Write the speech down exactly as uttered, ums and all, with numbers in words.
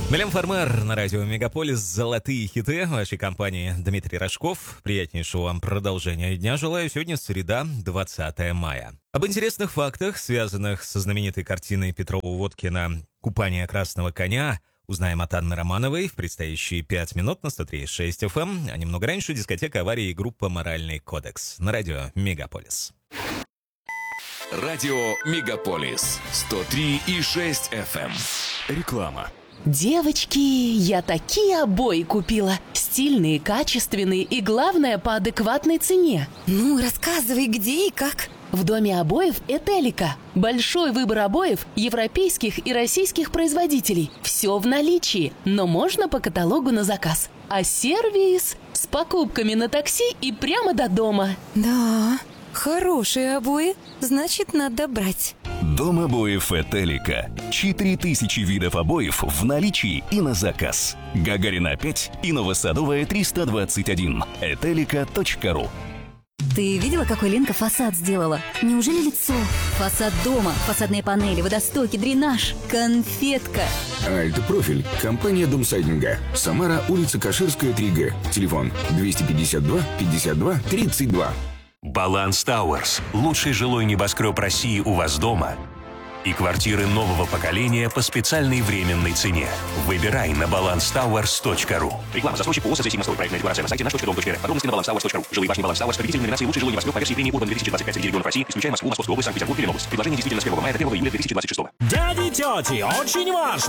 Милен Фармер на радио Мегаполис. Золотые хиты вашей компании. Дмитрий Рожков. Приятнейшего вам продолжения дня желаю. Сегодня среда, двадцатое мая. Об интересных фактах, связанных со знаменитой картиной Петрова-Водкина «Купание красного коня», узнаем от Анны Романовой в предстоящие пять минут на сто три и шесть эф эм. А немного раньше дискотека аварии и группа «Моральный кодекс» на радио Мегаполис. Радио Мегаполис сто три и шесть эф эм. Реклама. Девочки, я такие обои купила. Стильные, качественные и, главное, по адекватной цене. Ну, рассказывай, где и как. В доме обоев «Этелика». Большой выбор обоев европейских и российских производителей. Все в наличии, но можно по каталогу на заказ. А сервис с покупками на такси и прямо до дома. Да, хорошие обои, значит, надо брать. Дом обоев «Этелика». четыре тысячи видов обоев в наличии и на заказ. Гагарина пять и Новосадовая триста двадцать один. этелика точка ру. Ты видела, какой Ленка фасад сделала? Неужели лицо? Фасад дома, фасадные панели, водостоки, дренаж, конфетка. Альт-профиль. Компания Домсайдинга. Самара, улица Каширская, три гэ. Телефон двести пятьдесят два пятьдесят два тридцать два. Баланс Тауэрс. Лучший жилой небоскреб России у вас дома. И квартиры нового поколения по специальной временной цене. Выбирай на баланс тауэрс точка ру. Реклама. Застройщик ООО «Сосейсимострой». Проектная декларация на сайте наш точка дом точка эр. Подробности на баланс тауэрс точка ру. Жилые башни баланс Тауэрс. Победитель номинации «Лучший жилой небоскреб» по версии премии Урбан две тысячи двадцать пять среди регионов России, исключая Москву, Московскую область, Санкт-Петербург и Ленобласть. Предложение действительно с первого мая до первого июля две тысячи двадцать шестого. Дяди, тети, очень важно!